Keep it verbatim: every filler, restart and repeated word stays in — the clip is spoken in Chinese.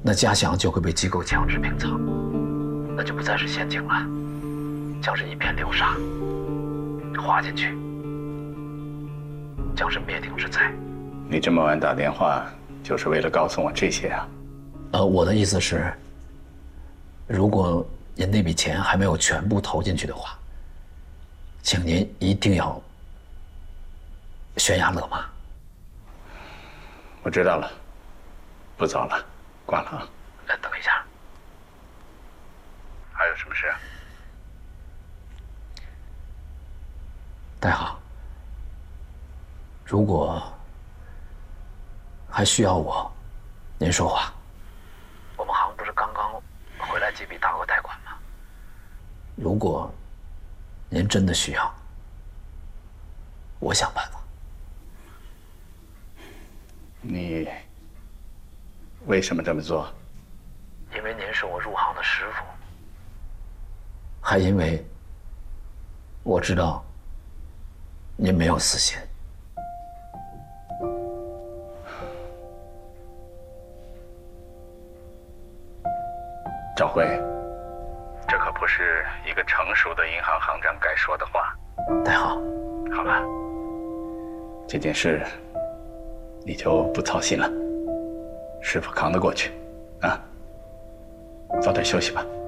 那家祥就会被机构强制平仓，那就不再是陷阱了，将是一片流沙，滑进去将是灭顶之灾。 你这么晚打电话，就是为了告诉我这些啊？ 呃，我的意思是，如果您那笔钱还没有全部投进去的话，请您一定要悬崖勒马。 我知道了，不早了，挂了啊。 呃，等一下， 还有什么事啊？ 戴好，如果还需要我，您说话。我们行不是刚刚回来几笔大额贷款吗？如果您真的需要，我想办法。 你为什么这么做？ 因为您是我入行的师傅，还因为我知道您没有私心。 赵辉，这可不是一个成熟的银行行长该说的话。 戴好， 好了，这件事你就不操心了，师傅扛得过去，啊，早点休息吧。